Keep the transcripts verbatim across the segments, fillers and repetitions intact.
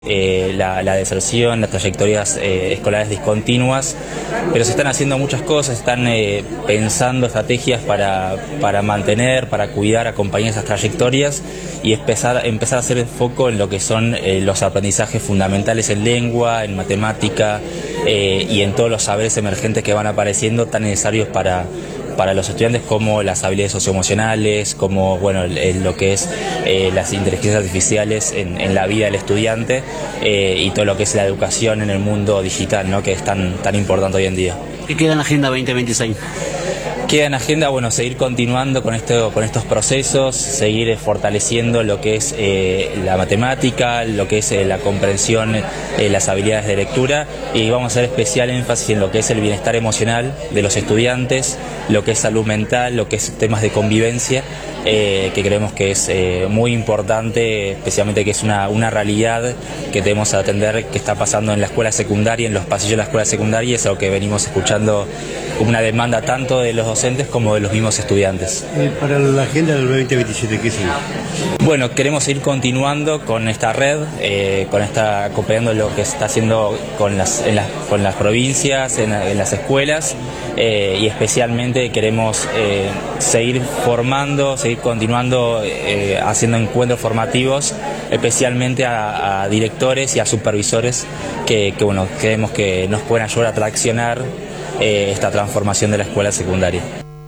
Eh, la, la deserción, las trayectorias eh, escolares discontinuas, pero se están haciendo muchas cosas, están eh, pensando estrategias para, para mantener, para cuidar, acompañar esas trayectorias y empezar, empezar a hacer foco en lo que son eh, los aprendizajes fundamentales en lengua, en matemática eh, y en todos los saberes emergentes que van apareciendo tan necesarios para para los estudiantes, como las habilidades socioemocionales, como bueno, el, el, lo que es eh, las inteligencias artificiales en, en la vida del estudiante eh, y todo lo que es la educación en el mundo digital, ¿no?, que es tan, tan importante hoy en día. ¿Qué queda en la Agenda veinte veintiséis? Queda en agenda, bueno, seguir continuando con, esto, con estos procesos, seguir fortaleciendo lo que es eh, la matemática, lo que es eh, la comprensión, eh, las habilidades de lectura, y vamos a hacer especial énfasis en lo que es el bienestar emocional de los estudiantes, lo que es salud mental, lo que es temas de convivencia, eh, que creemos que es eh, muy importante, especialmente que es una, una realidad que tenemos que atender, que está pasando en la escuela secundaria, en los pasillos de la escuela secundaria, y es algo que venimos escuchando como una demanda tanto de los docentes como de los mismos estudiantes. Eh, para la agenda del veinte veintisiete, ¿qué sigue? Bueno, queremos ir continuando con esta red, eh, con esta, acompañando lo que se está haciendo con las, en las, con las provincias, en, en las escuelas, eh, y especialmente queremos eh, seguir formando, seguir continuando eh, haciendo encuentros formativos, especialmente a, a directores y a supervisores que, que bueno, creemos que nos pueden ayudar a traccionar eh, esta transformación de la escuela secundaria.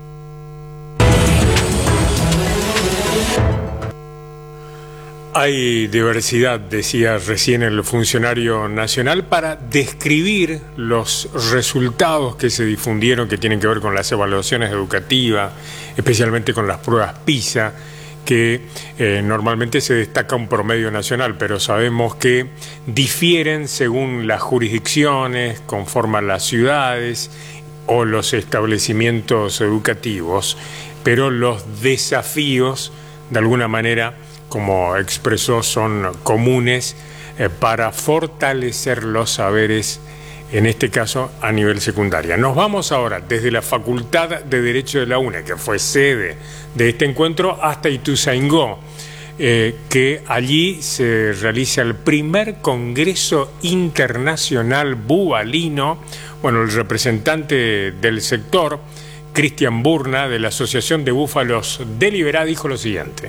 Hay diversidad, decía recién el funcionario nacional, para describir los resultados que se difundieron, que tienen que ver con las evaluaciones educativas, especialmente con las pruebas PISA, que eh, normalmente se destaca un promedio nacional, pero sabemos que difieren según las jurisdicciones, conforme a las ciudades o los establecimientos educativos, pero los desafíos, de alguna manera, como expresó, son comunes eh, para fortalecer los saberes, en este caso a nivel secundaria. Nos vamos ahora desde la Facultad de Derecho de la U N E, que fue sede de este encuentro, hasta Ituzaingó, eh, que allí se realiza el primer Congreso Internacional Bubalino. Bueno, el representante del sector, Cristian Burna, de la Asociación de Búfalos de Liberá, dijo lo siguiente.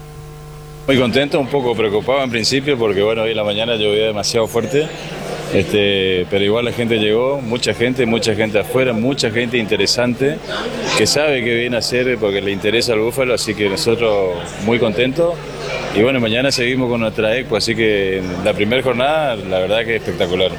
Muy contento, un poco preocupado en principio porque bueno, hoy en la mañana llovía demasiado fuerte, este, pero igual la gente llegó, mucha gente, mucha gente afuera, mucha gente interesante que sabe qué viene a hacer porque le interesa el búfalo, así que nosotros muy contentos. Y bueno, mañana seguimos con nuestra expo, así que la primera jornada, la verdad que es espectacular.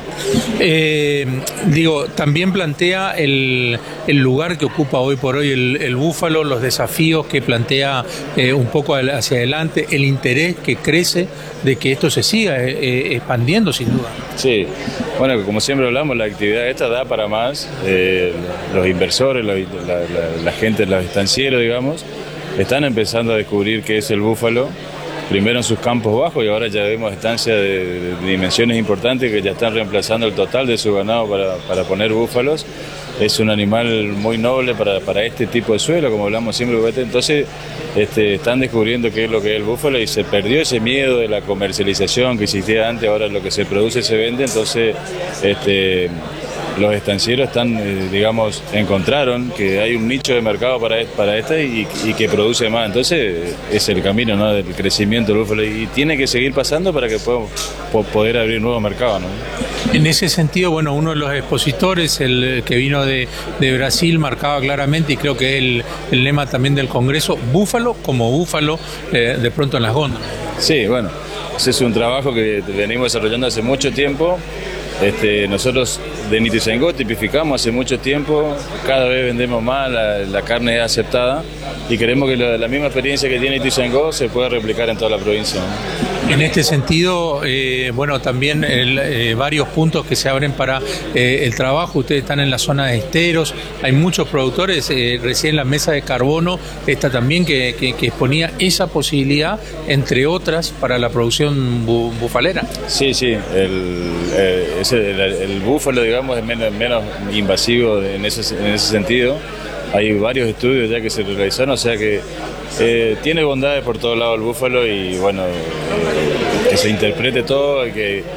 Eh, digo, también plantea el, el lugar que ocupa hoy por hoy el, el búfalo, los desafíos que plantea eh, un poco hacia adelante, el interés que crece de que esto se siga eh, expandiendo, sin duda. Sí, bueno, como siempre hablamos, la actividad esta da para más. Eh, los inversores, la, la, la, la gente, los estancieros, digamos, están empezando a descubrir qué es el búfalo. Primero en sus campos bajos y ahora ya vemos estancias de, de dimensiones importantes que ya están reemplazando el total de su ganado para, para poner búfalos. Es un animal muy noble para, para este tipo de suelo, como hablamos siempre. Entonces este, están descubriendo qué es lo que es el búfalo y se perdió ese miedo de la comercialización que existía antes, ahora lo que se produce se vende. Entonces este, los estancieros están, eh, digamos, encontraron que hay un nicho de mercado para, para esta y, y que produce más. Entonces es el camino, ¿no?, del crecimiento del búfalo y tiene que seguir pasando para que podamos poder abrir nuevos mercados, ¿no? En ese sentido, bueno, uno de los expositores, el que vino de, de Brasil, marcaba claramente, y creo que es el, el lema también del Congreso, búfalo como búfalo eh, de pronto en las góndolas. Sí, bueno, ese es un trabajo que venimos desarrollando hace mucho tiempo. Este, nosotros de Ituzaingó tipificamos hace mucho tiempo, cada vez vendemos más, la, la carne es aceptada y queremos que la, la misma experiencia que tiene Ituzaingó se pueda replicar en toda la provincia, ¿no? En este sentido, eh, bueno, también el, eh, varios puntos que se abren para eh, el trabajo. Ustedes están en la zona de esteros, hay muchos productores, eh, recién la mesa de carbono, esta también que, que, que exponía esa posibilidad, entre otras, para la producción bu bufalera. Sí, sí, el, eh, ese, el, el búfalo, digamos, es menos, menos invasivo en ese, en ese sentido. Hay varios estudios ya que se realizaron, o sea que Eh, tiene bondades por todos lados el búfalo y bueno, que se interprete todo, que